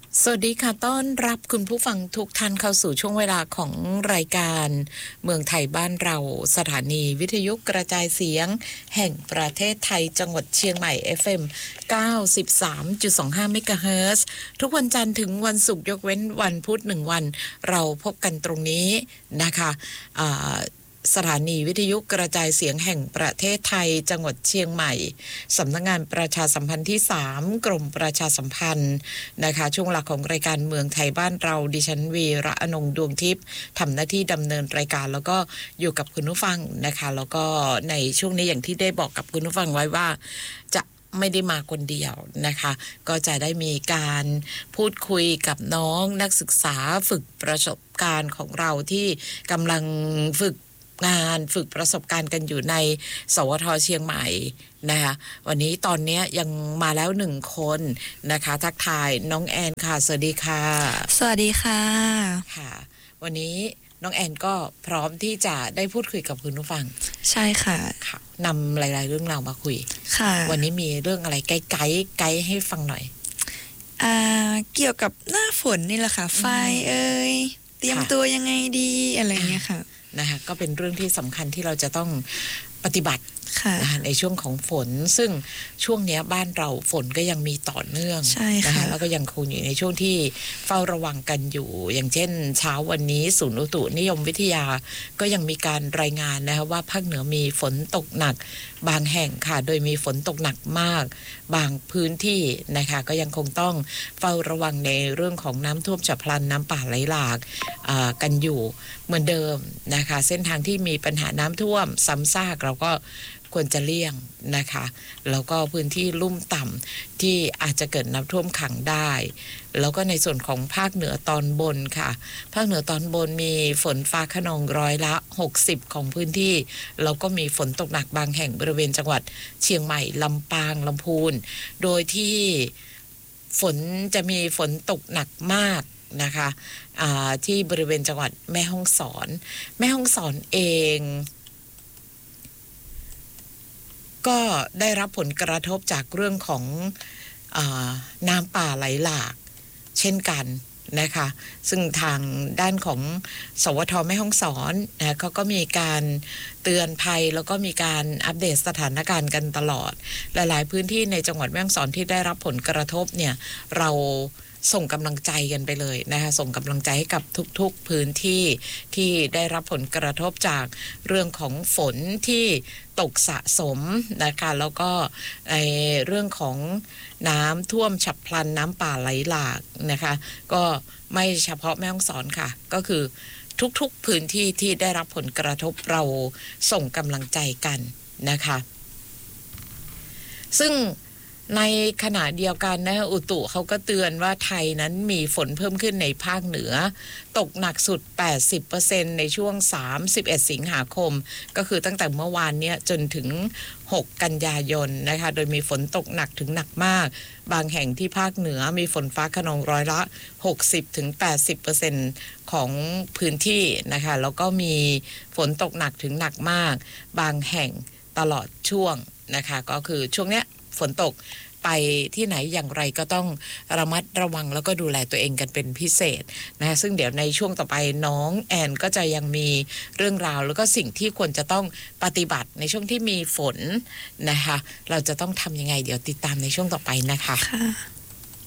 สวัสดีค่ะต้อนรับคุณผู้ฟังทุกท่านเข้าสู่ช่วงเวลาของรายการเมืองไทยบ้านเราสถานีวิทยุกระจายเสียงแห่งประเทศไทยจังหวัดเชียงใหม่ FM 93.25 เมกะเฮิรตซ์ทุกวันจันทร์ถึงวันศุกร์ยกเว้นวันพุธ1วันเราพบกันตรงนี้นะคะสถานีวิทยุกระจายเสียงแห่งประเทศไทยจังหวัดเชียงใหม่สำนักงานประชาสัมพันธ์ที่3กรมประชาสัมพันธ์นะคะช่วงหลักของรายการเมืองไทยบ้านเราดิฉันวีระอนงดวงทิพย์ทำหน้าที่ดำเนินรายการแล้วก็อยู่กับคุณผู้ฟังนะคะแล้วก็ในช่วงนี้อย่างที่ได้บอกกับคุณผู้ฟังไว้ว่าจะไม่ได้มาคนเดียวนะคะก็จะได้มีการพูดคุยกับน้องนักศึกษาฝึกประสบการณ์ของเราที่กำลังฝึกงานฝึกประสบการณ์กันอยู่ในสวท.เชียงใหม่นะคะวันนี้ตอนนี้ยังมาแล้ว1คนนะคะทักทายน้องแอนค่ะสวัสดีค่ะสวัสดีค่ะค่ะวันนี้น้องแอนก็พร้อมที่จะได้พูดคุยกับคุณผู้ฟังใช่ค่ะค่ะนำหลายๆเรื่องราวมาคุยค่ะวันนี้มีเรื่องอะไรไกด์ให้ฟังหน่อยเกี่ยวกับหน้าฝนนี่แหละค่ะไฟเตรียมตัวยังไงดีอะไรเงี้ยค่ะนะคะก็เป็นเรื่องที่สำคัญที่เราจะต้องปฏิบัติในช่วงของฝนซึ่งช่วงนี้บ้านเราฝนก็ยังมีต่อเนื่องนะคะแล้วก็ยังคงอยู่ในช่วงที่เฝ้าระวังกันอยู่อย่างเช่นเช้าวันนี้ศูนย์อุตุนิยมวิทยาก็ยังมีการรายงานนะคะว่าภาคเหนือมีฝนตกหนักบางแห่งค่ะโดยมีฝนตกหนักมากบางพื้นที่นะคะก็ยังคงต้องเฝ้าระวังในเรื่องของน้ำท่วมฉับพลันน้ำป่าไหลหลากกันอยู่เหมือนเดิมนะคะเส้นทางที่มีปัญหาน้ำท่วมซ้ำซากเราก็ควรจะเลี่ยงนะคะแล้วก็พื้นที่ลุ่มต่ำที่อาจจะเกิดน้ำท่วมขังได้แล้วก็ในส่วนของภาคเหนือตอนบนค่ะภาคเหนือตอนบนมีฝนฟ้าคะนอง60%ของพื้นที่แล้วก็มีฝนตกหนักบางแห่งบริเวณจังหวัดเชียงใหม่ลำปางลำพูนโดยที่ฝนจะมีฝนตกหนักมากนะคะที่บริเวณจังหวัดแม่ฮ่องสอนเองก็ได้รับผลกระทบจากเรื่องของน้ำป่าไหลหลากเช่นกันนะคะซึ่งทางด้านของสวท.แม่ฮ่องสอนนะเขาก็มีการเตือนภัยแล้วก็มีการอัปเดตสถานการณ์กันตลอดหลายๆพื้นที่ในจังหวัดแม่ฮ่องสอนที่ได้รับผลกระทบเนี่ยเราส่งกำลังใจกันไปเลยนะคะส่งกำลังใจให้กับทุกๆพื้นที่ที่ได้รับผลกระทบจากเรื่องของฝนที่ตกสะสมนะคะแล้วก็ในเรื่องของน้ำท่วมฉับพลันน้ำป่าไหลหลากนะคะก็ไม่เฉพาะแม่ฮ่องสอนค่ะก็คือทุกๆพื้นที่ที่ได้รับผลกระทบเราส่งกำลังใจกันนะคะซึ่งในขณะเดียวกันนะอุตุเขาก็เตือนว่าไทยนั้นมีฝนเพิ่มขึ้นในภาคเหนือตกหนักสุด 80% ในช่วง31สิงหาคมก็คือตั้งแต่เมื่อวานนี้จนถึง6กันยายนนะคะโดยมีฝนตกหนักถึงหนักมากบางแห่งที่ภาคเหนือมีฝนฟ้าคะนอง60-80% ของพื้นที่นะคะแล้วก็มีฝนตกหนักถึงหนักมากบางแห่งตลอดช่วงนะคะก็คือช่วงเนี้ยฝนตกไปที่ไหนอย่างไรก็ต้องระมัดระวังแล้วก็ดูแลตัวเองกันเป็นพิเศษนะคะซึ่งเดี๋ยวในช่วงต่อไปน้องแอนก็จะยังมีเรื่องราวแล้วก็สิ่งที่ควรจะต้องปฏิบัติในช่วงที่มีฝนนะคะเราจะต้องทำยังไงเดี๋ยวติดตามในช่วงต่อไปนะคะ